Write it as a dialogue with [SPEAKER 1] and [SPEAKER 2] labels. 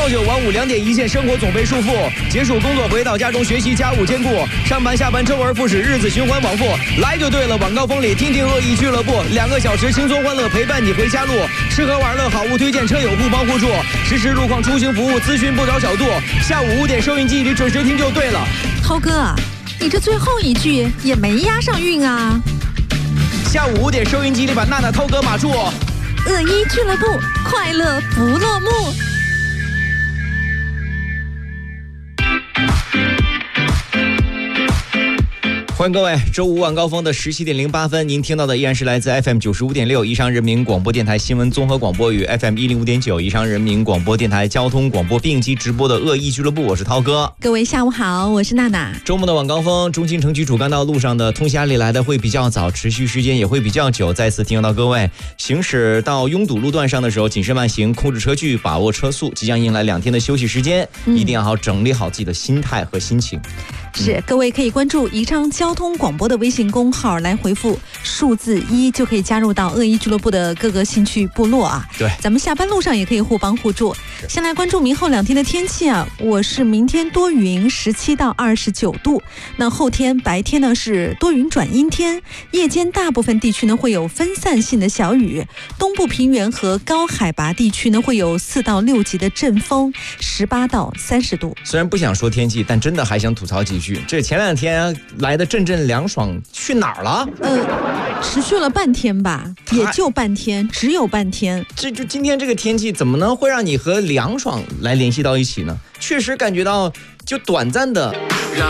[SPEAKER 1] 朝9晚5，2点一线，生活总被束缚。结束工作回到家中，学习家务兼顾，上班下班周而复始，日子循环往复。来就对了，晚高峰里听听恶意俱乐部，2个小时轻松欢乐陪伴你回家路。吃喝玩乐好物推荐，车友互帮互助，实时路况出行服务，咨询不着小度。下午5点收音机里准时听就对了。
[SPEAKER 2] 涛哥，你这最后一句也没押上韵啊。
[SPEAKER 1] 下午5点收音机里把娜娜、涛哥码住。
[SPEAKER 2] 恶意俱乐部，快乐不落幕。
[SPEAKER 1] 欢迎各位，周五晚高峰的17点08分，您听到的依然是来自 FM 95.6宜昌人民广播电台新闻综合广播与 FM 105.9宜昌人民广播电台交通广播并机直播的恶意俱乐部，我是涛哥。
[SPEAKER 2] 各位下午好，我是娜娜。
[SPEAKER 1] 周末的晚高峰，中心城区主干道路上的通西阿里来的会比较早，持续时间也会比较久。再次提醒到各位，行驶到拥堵路段上的时候，谨慎慢行，控制车距，把握车速。即将迎来2天的休息时间，一定要好整理好自己的心态和心情。
[SPEAKER 2] 是，各位可以关注宜昌交通广播的微信公号，来回复数字1，就可以加入到恶意俱乐部的各个兴趣部落啊。
[SPEAKER 1] 对，
[SPEAKER 2] 咱们下班路上也可以互帮互助。先来关注明后2天的天气啊，我是明天多云，17到29度。那后天白天呢是多云转阴天，夜间大部分地区呢会有分散性的小雨，东部平原和高海拔地区呢会有4到6级的阵风，18到30度。
[SPEAKER 1] 虽然不想说天气，但真的还想吐槽几句。这前2天来的阵阵凉爽去哪儿了？
[SPEAKER 2] 持续了半天吧，也就半天，只有半天。
[SPEAKER 1] 这就今天这个天气，怎么能会让你和凉爽来联系到一起呢？确实感觉到就短暂的。